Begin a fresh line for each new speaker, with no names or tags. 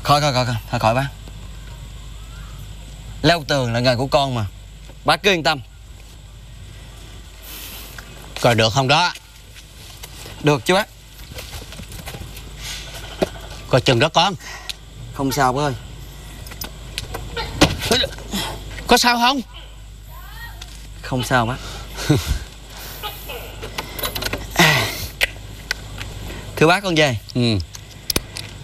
Khỏi bác. Leo tường là nghề của con mà, bác cứ yên tâm.
Coi được không đó?
Được chứ bác.
Coi chừng đó con.
Không sao bác ơi.
Có sao không?
Không sao bác. Thưa bác, con về.